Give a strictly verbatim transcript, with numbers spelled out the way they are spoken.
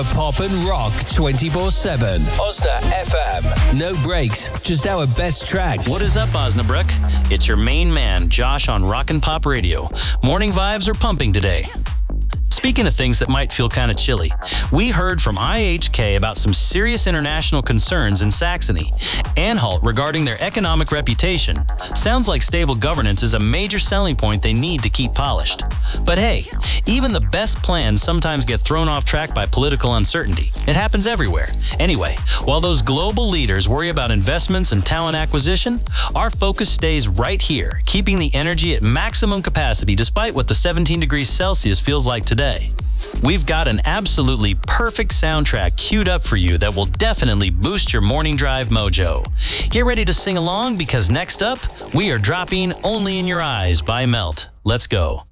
Pop and rock twenty-four seven. Osna F M. No breaks, just our best tracks. What is up, Osnabrück? It's your main man, Josh, on Rockin' Pop Radio. Morning vibes are pumping today. Speaking of things that might feel kind of chilly, we heard from I H K about some serious international concerns in Saxony. Anhalt regarding their economic reputation. Sounds like stable governance is a major selling point they need to keep polished. But hey, even the best plans sometimes get thrown off track by political uncertainty. It happens everywhere. Anyway, while those global leaders worry about investments and talent acquisition, our focus stays right here, keeping the energy at maximum capacity despite what the seventeen degrees Celsius feels like today. We've got an absolutely perfect soundtrack queued up for you that will definitely boost your morning drive mojo. Get ready to sing along because next up, we are dropping Only in Your Eyes by Melt. Let's go.